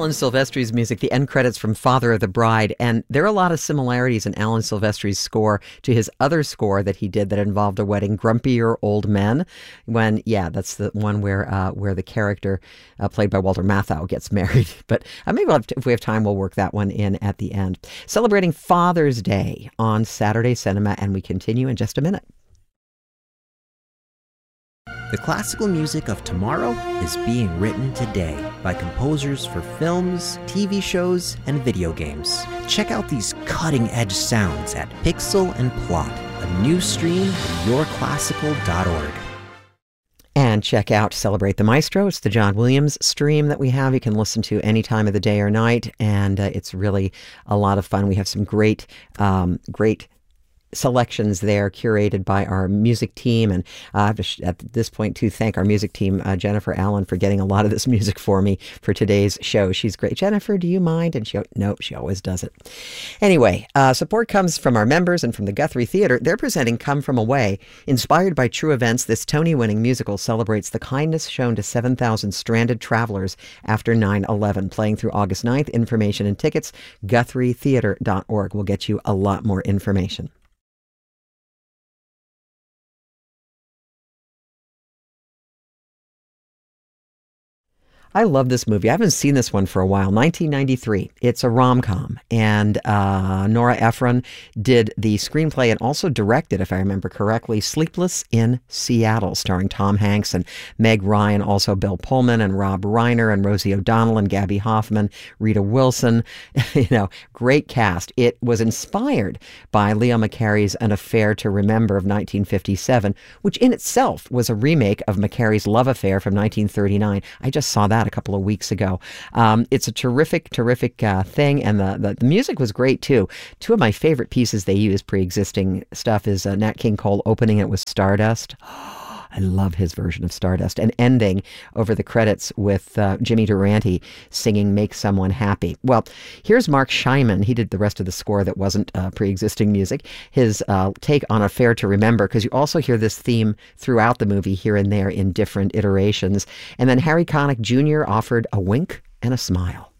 Alan Silvestri's music, the end credits from Father of the Bride, and there are a lot of similarities in Alan Silvestri's score to his other score that he did that involved a wedding, Grumpier Old Men. That's the one where the character played by Walter Matthau gets married. But maybe if we have time, we'll work that one in at the end. Celebrating Father's Day on Saturday Cinema, and we continue in just a minute. The classical music of tomorrow is being written today by composers for films, TV shows, and video games. Check out these cutting-edge sounds at Pixel and Plot, a new stream at yourclassical.org. And check out Celebrate the Maestro. It's the John Williams stream that we have. You can listen to any time of the day or night, and it's really a lot of fun. We have some great selections there curated by our music team, and I have to at this point to thank our music team, Jennifer Allen, for getting a lot of this music for me for today's show. She's great. Jennifer, do you mind? And she always does it. Anyway, support comes from our members and from the Guthrie Theater. They're presenting Come From Away. Inspired by true events, this Tony-winning musical celebrates the kindness shown to 7,000 stranded travelers after 9/11. Playing through August 9th. Information and tickets, GuthrieTheater.org will get you a lot more information. I love this movie. I haven't seen this one for a while. 1993. It's a rom-com, and Nora Ephron did the screenplay and also directed, if I remember correctly, Sleepless in Seattle, starring Tom Hanks and Meg Ryan, also Bill Pullman and Rob Reiner and Rosie O'Donnell and Gabby Hoffman, Rita Wilson. Great cast. It was inspired by Leo McCarey's An Affair to Remember of 1957, which in itself was a remake of McCarey's Love Affair from 1939. I just saw that a couple of weeks ago. It's a terrific thing, and the music was great too. Two of my favorite pieces they used, pre-existing stuff, is Nat King Cole opening it with Stardust. I love his version of Stardust, and ending over the credits with Jimmy Durante singing Make Someone Happy. Well, here's Mark Scheinman. He did the rest of the score that wasn't pre-existing music. His take on Affair to Remember, because you also hear this theme throughout the movie here and there in different iterations. And then Harry Connick Jr. offered a wink and a smile.